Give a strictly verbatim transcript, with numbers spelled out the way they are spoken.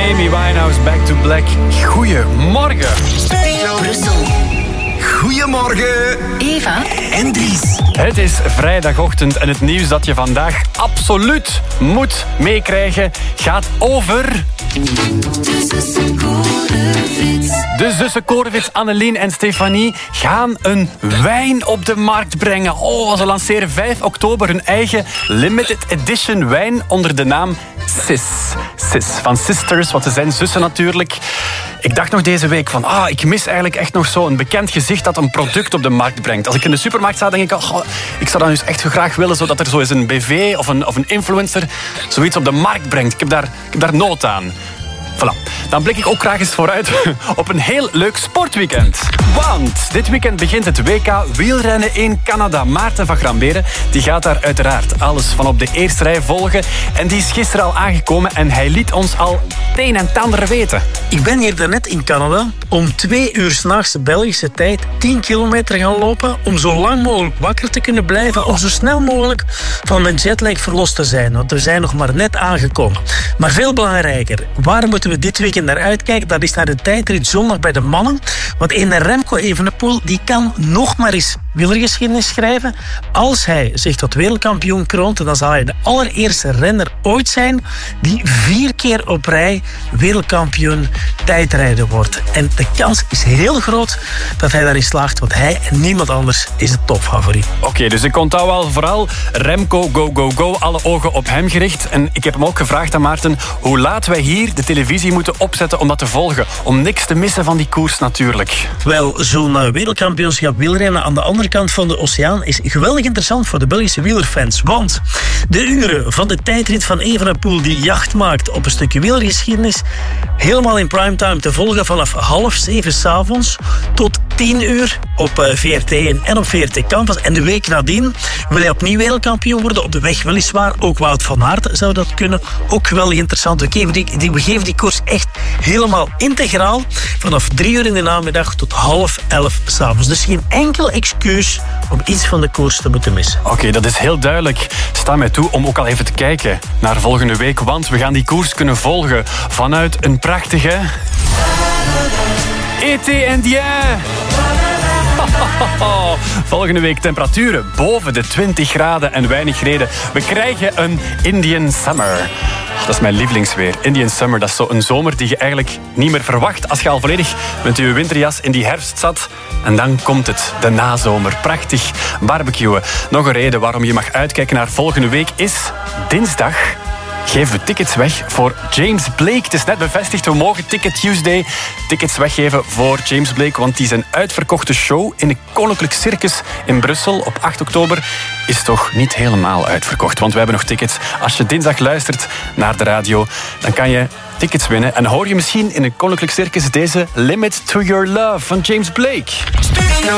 Amy Winehouse, Back to Black. Goedemorgen. Brussel. Goedemorgen. Eva. En Dries. Het is vrijdagochtend en het nieuws dat je vandaag absoluut moet meekrijgen gaat over... De zussen Korevits, Annelien en Stefanie gaan een wijn op de markt brengen. Oh, ze lanceren vijf oktober hun eigen limited edition wijn onder de naam Sis. Sis, van Sisters, want ze zijn zussen natuurlijk. Ik dacht nog deze week van, ah, ik mis eigenlijk echt nog zo'n bekend gezicht dat een product op de markt brengt. Als ik in de supermarkt sta, denk ik, oh, ik zou dan dus echt graag willen zodat er zo eens een B V of een, of een influencer zoiets op de markt brengt. Ik heb daar, ik heb daar nood aan. Voilà. Dan blik ik ook graag eens vooruit op een heel leuk sportweekend. Want dit weekend begint het W K wielrennen in Canada. Maarten van Gramberen die gaat daar uiteraard alles van op de eerste rij volgen. En die is gisteren al aangekomen en hij liet ons al het een en het ander weten. Ik ben hier daarnet in Canada om twee uur 's nachts Belgische tijd tien kilometer gaan lopen om zo lang mogelijk wakker te kunnen blijven, om zo snel mogelijk van mijn jetlag verlost te zijn. Want we zijn nog maar net aangekomen. Maar veel belangrijker, waar moeten we dit weekend naar uitkijken? Dat is naar de tijdrit zondag bij de mannen. Want een Remco Evenepoel die kan nog maar eens wielergeschiedenis schrijven. Als hij zich tot wereldkampioen kroont, dan zal hij de allereerste renner ooit zijn die vier keer op rij wereldkampioen tijdrijden wordt. En de kans is heel groot dat hij daarin slaagt, want hij en niemand anders is de topfavoriet. Oké, okay, dus ik onthoud wel vooral Remco, go, go, go. Alle ogen op hem gericht. En ik heb hem ook gevraagd aan Maarten hoe laat wij hier de televisie moeten opzetten om dat te volgen. Om niks te missen van die koers natuurlijk. Wel, zo'n wereldkampioenschap wielrennen aan de andere kant van de oceaan is geweldig interessant voor de Belgische wielerfans. Want de uren van de tijdrit van Evenepoel die jacht maakt op een stukje wielergeschiedenis, helemaal in primetime te volgen vanaf half zeven 's avonds tot tien uur op V R T één en op V R T Canvas. En de week nadien wil hij opnieuw wereldkampioen worden. Op de weg weliswaar. Ook Wout van Aert zou dat kunnen. Ook geweldig interessant. We geven die, die, we geven die koers echt helemaal integraal vanaf drie uur in de namiddag tot half elf 's avonds. Dus geen enkel excuus om iets van de koers te moeten missen. Oké, okay, dat is heel duidelijk. Sta mij toe om ook al even te kijken naar volgende week, want we gaan die koers kunnen volgen vanuit een prachtige... Été indien! Volgende week temperaturen boven de twintig graden en weinig regen. We krijgen een Indian Summer. Dat is mijn lievelingsweer. Indian Summer, dat is zo'n zomer die je eigenlijk niet meer verwacht als je al volledig met je winterjas in die herfst zat. En dan komt het, de nazomer. Prachtig barbecuen. Nog een reden waarom je mag uitkijken naar volgende week is dinsdag. Geven we tickets weg voor James Blake. Het is net bevestigd, we mogen Ticket Tuesday tickets weggeven voor James Blake, want die zijn uitverkochte show in de Koninklijk Circus in Brussel op acht oktober is toch niet helemaal uitverkocht. Want we hebben nog tickets. Als je dinsdag luistert naar de radio, dan kan je tickets winnen. En hoor je misschien in een Koninklijk Circus deze Limit to Your Love van James Blake.